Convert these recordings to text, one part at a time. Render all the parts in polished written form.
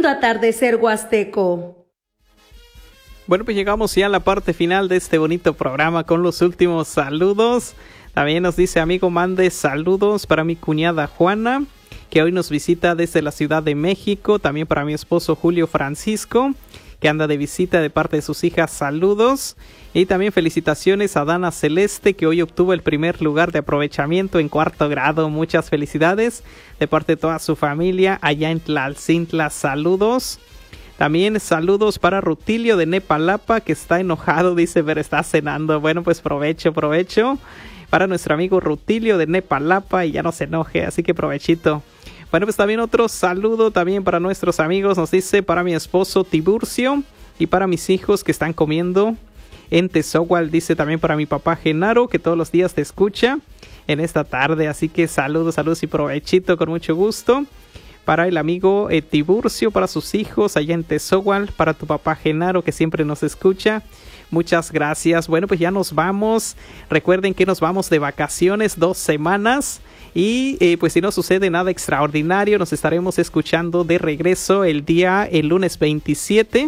Lindo atardecer huasteco. Bueno, pues llegamos ya a la parte final de este bonito programa con los últimos saludos. También nos dice amigo, mande saludos para mi cuñada Juana, que hoy nos visita desde la Ciudad de México. También para mi esposo Julio Francisco, que anda de visita de parte de sus hijas, saludos. Y también felicitaciones a Dana Celeste, que hoy obtuvo el primer lugar de aprovechamiento en 4º grado. Muchas felicidades de parte de toda su familia allá en Tlalcintla. Saludos. También saludos para Rutilio de Nepalapa, que está enojado, dice, pero está cenando. Bueno, pues provecho. Para nuestro amigo Rutilio de Nepalapa y ya no se enoje, así que provechito. Bueno, pues también otro saludo también para nuestros amigos, nos dice, para mi esposo Tiburcio y para mis hijos que están comiendo en Tezohual. Dice también para mi papá Genaro, que todos los días te escucha en esta tarde, así que saludos y provechito con mucho gusto. Para el amigo Tiburcio, para sus hijos allá en Tezohual, para tu papá Genaro que siempre nos escucha. Muchas gracias. Bueno, pues ya nos vamos. Recuerden que nos vamos de vacaciones 2 semanas. Y pues si no sucede nada extraordinario, nos estaremos escuchando de regreso el lunes 27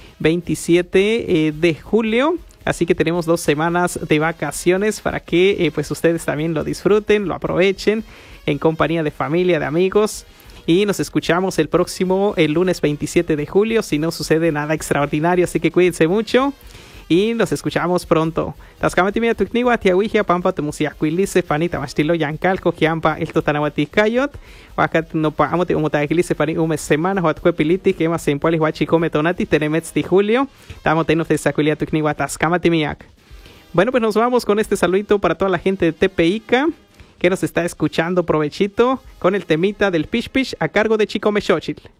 de julio. Así que tenemos 2 semanas de vacaciones para que pues ustedes también lo disfruten, lo aprovechen en compañía de familia, de amigos. Y nos escuchamos el lunes 27 de julio, si no sucede nada extraordinario. Así que cuídense mucho y nos escuchamos pronto. Tascamatimia tukniwa tiawijia pampa tumusiacuilice fanita mastilo yancalco kiampa el totanahuaticayot. Wakat no paamute umutaquilice pani umes semanas huatcuepiliti que más sempualis huachicome tonati tenemets de julio. Tamotenos de sacuilia tukniwa tascamatimiac. Bueno, pues nos vamos con este saludito para toda la gente de Tepeíca que nos está escuchando. Provechito con el temita del Pish Pish a cargo de Chico Xochitl.